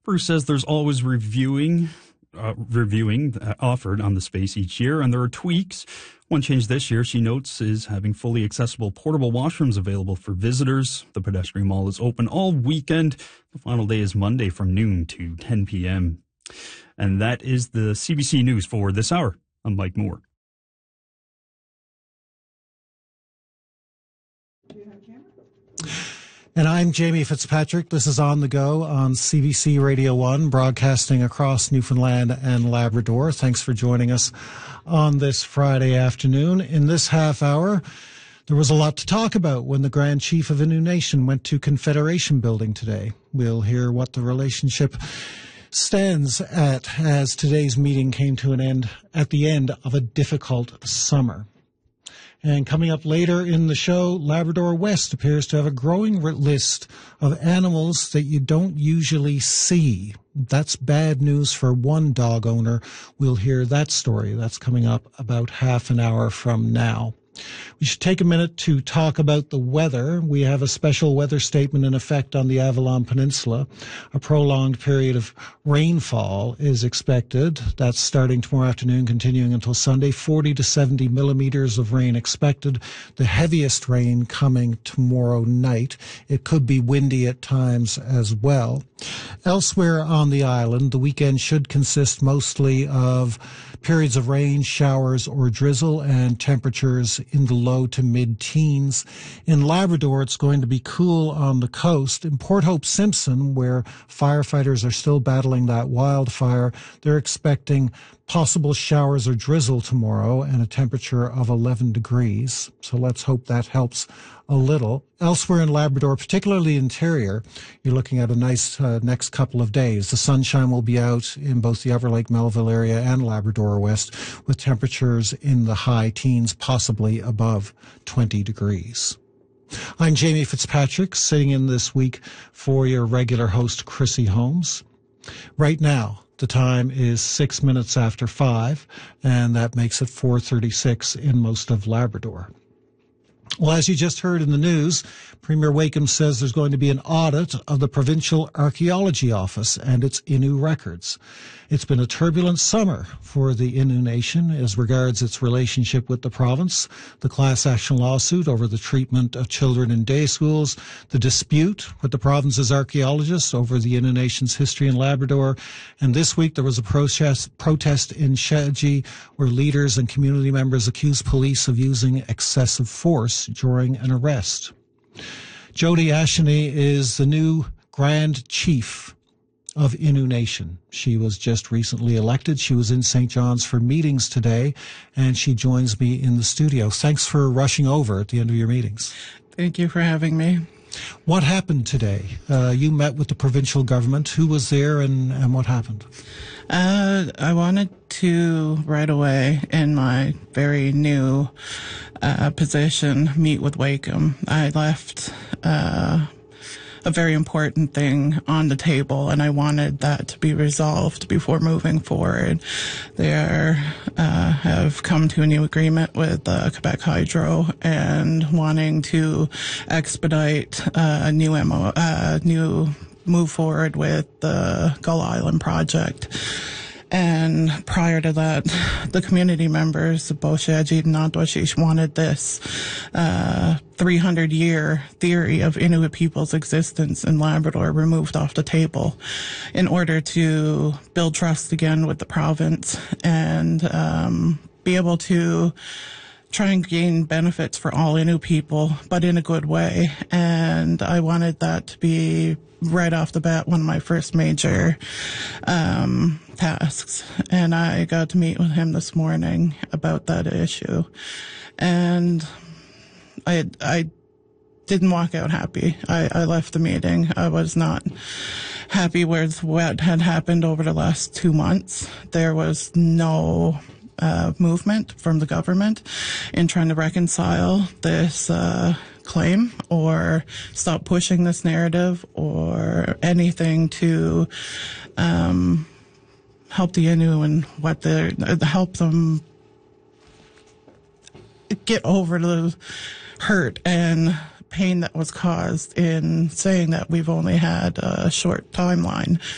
Bruce says there's always reviewing offered on the space each year, and there are tweaks. One change this year, she notes, is having fully accessible portable washrooms available for visitors. The pedestrian mall is open all weekend. The final day is Monday from noon to 10 p.m. And that is the CBC News for this hour. I'm Mike Moore. And I'm Jamie Fitzpatrick. This is On the Go on CBC Radio 1, broadcasting across Newfoundland and Labrador. Thanks for joining us on this Friday afternoon. In this half hour, there was a lot to talk about when the Grand Chief of Innu Nation went to Confederation Building today. We'll hear what the relationship stands at as today's meeting came to an end at the end of a difficult summer. And coming up later in the show, Labrador West appears to have a growing list of animals that you don't usually see. That's bad news for one dog owner. We'll hear that story. That's coming up about half an hour from now. We should take a minute to talk about the weather. We have a special weather statement in effect on the Avalon Peninsula. A prolonged period of rainfall is expected. That's starting tomorrow afternoon, continuing until Sunday. 40 to 70 millimeters of rain expected. The heaviest rain coming tomorrow night. It could be windy at times as well. Elsewhere on the island, the weekend should consist mostly of periods of rain, showers, or drizzle, and temperatures in the low to mid-teens. In Labrador, it's going to be cool on the coast. In Port Hope Simpson, where firefighters are still battling that wildfire, they're expecting possible showers or drizzle tomorrow and a temperature of 11 degrees. So let's hope that helps a little. Elsewhere in Labrador, particularly interior, you're looking at a nice next couple of days. The sunshine will be out in both the Upper Lake Melville area and Labrador West, with temperatures in the high teens, possibly above 20 degrees. I'm Jamie Fitzpatrick, sitting in this week for your regular host, Chrissy Holmes. Right now, the time is 6 minutes after 5, and that makes it 4:36 in most of Labrador. Well, as you just heard in the news, Premier Wakeham says there's going to be an audit of the Provincial Archaeology Office and its Innu records. It's been a turbulent summer for the Innu Nation as regards its relationship with the province, the class action lawsuit over the treatment of children in day schools, the dispute with the province's archaeologists over the Innu Nation's history in Labrador, and this week there was a protest in Shedgie where leaders and community members accused police of using excessive force during an arrest. Jody Asheny is the new Grand Chief of Innu Nation. She was just recently elected. She was in St. John's for meetings today, and she joins me in the studio. Thanks for rushing over at the end of your meetings. Thank you for having me. What happened today? You met with the provincial government. Who was there and what happened? I wanted to right away in my very new position meet with Wakeham. I left a very important thing on the table, and I wanted that to be resolved before moving forward. They have come to a new agreement with Quebec Hydro and wanting to expedite a new move forward with the Gull Island project. And prior to that, the community members, both Shedgie and Nantwashish, wanted this 300-year theory of Inuit people's existence in Labrador removed off the table in order to build trust again with the province and be able to try and gain benefits for all Innu people, but in a good way. And I wanted that to be right off the bat one of my first major tasks. And I got to meet with him this morning about that issue. And I didn't walk out happy. I left the meeting. I was not happy with what had happened over the last 2 months. There was no movement from the government in trying to reconcile this claim or stop pushing this narrative or anything to help the Innu and help them get over the hurt and pain that was caused in saying that we've only had a short timeline